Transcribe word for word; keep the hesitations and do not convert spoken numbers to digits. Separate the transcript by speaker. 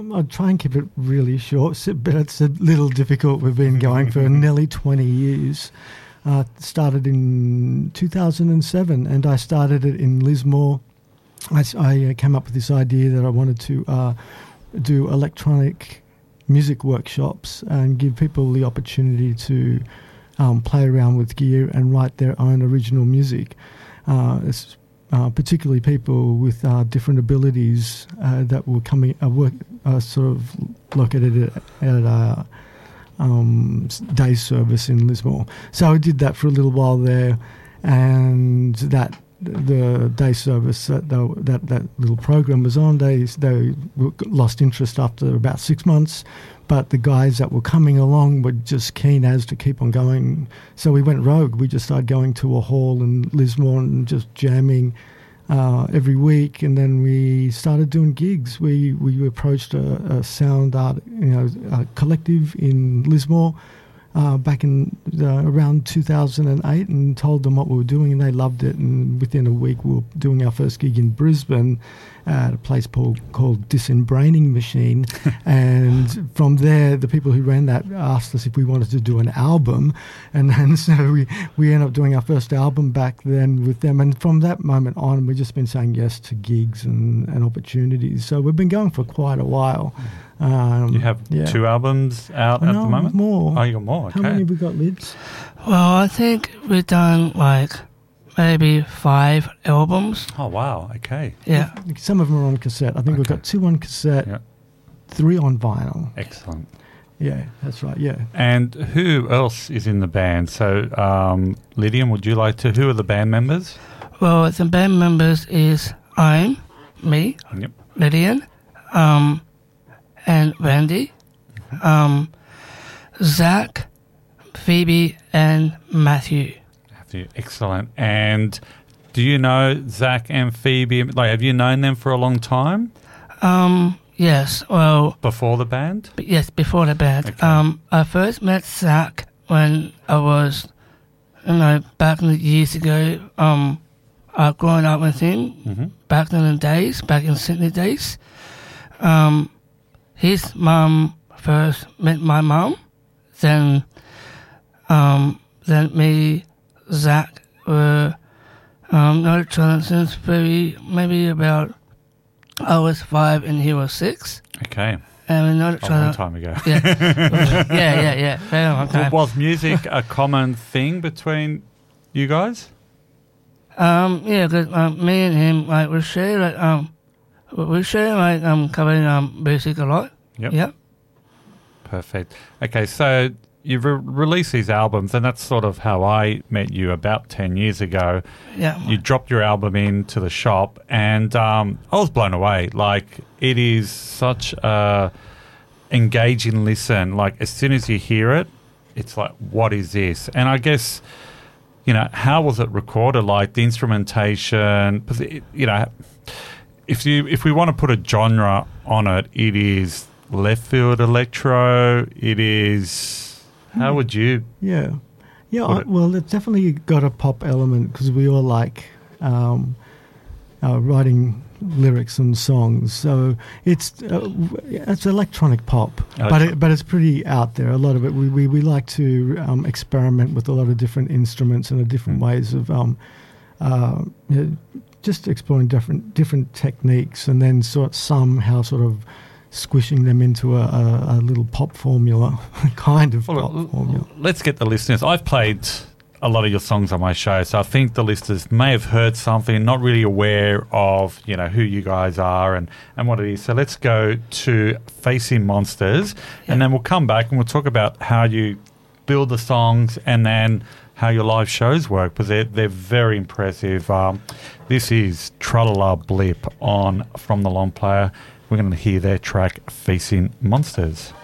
Speaker 1: Um, I'll try and keep it really short, so- but it's a little difficult. We've been going for nearly twenty years. Uh, started in two thousand seven, and I started it in Lismore. I, s- I, uh, came up with this idea that I wanted to uh, do electronic music workshops and give people the opportunity to um, play around with gear and write their own original music. Uh, it's, uh, particularly people with uh, different abilities uh, that were coming, uh, work, uh, sort of located at, at uh, um, day service in Lismore. So I did that for a little while there, and that the day service that the, that that little program was on, they they lost interest after about six months. But the guys that were coming along were just keen as to keep on going. So we went rogue. We just started going to a hall in Lismore and just jamming uh, every week. And then we started doing gigs. We we approached a, a sound art, you know, a collective in Lismore uh, back in uh, around two thousand eight, and told them what we were doing, and they loved it. And within a week, we were doing our first gig in Brisbane at a place called, called Disembraining Machine. And from there, the people who ran that asked us if we wanted to do an album. And then so we, we ended up doing our first album back then with them. And from that moment on, we've just been saying yes to gigs and, and opportunities. So we've been going for quite a while. Um,
Speaker 2: you have
Speaker 1: yeah.
Speaker 2: two albums out at
Speaker 1: No,
Speaker 2: the moment?
Speaker 1: more.
Speaker 2: Oh, you got more, okay.
Speaker 1: How many have we got, Lids?
Speaker 3: Well, I think we've done like maybe five albums.
Speaker 2: Oh, wow, okay.
Speaker 3: Yeah.
Speaker 1: Some of them are on cassette. I think we've
Speaker 2: Okay.
Speaker 1: got two on cassette,
Speaker 2: Yeah.
Speaker 1: three on vinyl.
Speaker 2: Excellent.
Speaker 1: Yeah, that's right, yeah.
Speaker 2: And who else is in the band? So, um, Lydian, would you like to, who are the band members?
Speaker 3: Well, the band members is I'm, me,
Speaker 2: Yep.
Speaker 3: Lydian, um, and Randy, um, Zach, Phoebe, and Matthew.
Speaker 2: Excellent. And do you know Zach and Phoebe? Like, have you known them for a long time
Speaker 3: Um, yes, well,
Speaker 2: before the band?
Speaker 3: b- yes, before the band.
Speaker 2: Okay.
Speaker 3: Um, I first met Zach when I was, you know, back in the years ago, um, uh, growing up with him,
Speaker 2: Mm-hmm.
Speaker 3: back in the days, back in Sydney days. Um, his mum first met my mum, then, um, then me, Zach were um, known each other since very, maybe about, I was five and he was six.
Speaker 2: Okay.
Speaker 3: And we know each
Speaker 2: A
Speaker 3: other.
Speaker 2: long time ago.
Speaker 3: Yeah, yeah, yeah, yeah. Very long time.
Speaker 2: Was music a common thing between you guys?
Speaker 3: Um, yeah, 'cause um, me and him, like, we share, like, um, we share, like, um, covering um, music a lot.
Speaker 2: Yep.
Speaker 3: Yep.
Speaker 2: Perfect. Okay, so you've re- released these albums, and that's sort of how I met you about ten years ago.
Speaker 3: Yeah.
Speaker 2: You dropped your album into the shop, and um, I was blown away. Like, it is such a engaging listen. Like, as soon as you hear it, it's like, what is this? And I guess, you know, how was it recorded? Like, the instrumentation, 'cause it- you know, if you if we want to put a genre on it, it is left field electro. It is, how would you?
Speaker 1: Yeah. Yeah,
Speaker 2: Put
Speaker 1: I,
Speaker 2: it-
Speaker 1: well, it's definitely got a pop element because we all like um, uh, writing lyrics and songs. So it's uh, it's electronic pop,
Speaker 2: Oh,
Speaker 1: but
Speaker 2: it's-
Speaker 1: it, but it's pretty out there. A lot of it, we we, we like to um, experiment with a lot of different instruments and the different
Speaker 2: Mm.
Speaker 1: ways of um, uh, you know, just exploring different different techniques, and then sort somehow sort of squishing them into a, a, a little pop formula, kind of
Speaker 2: Well,
Speaker 1: pop
Speaker 2: l-
Speaker 1: formula.
Speaker 2: let's get the listeners. I've played a lot of your songs on my show, so I think the listeners may have heard something, not really aware of, you know, who you guys are and, and what it is. So let's go to Facing Monsters, and then we'll come back and we'll talk about how you build the songs and then how your live shows work, because they're, they're very impressive. Um, this is Tralala Blip on From the Long Player. We're going to hear their track Facing Monsters.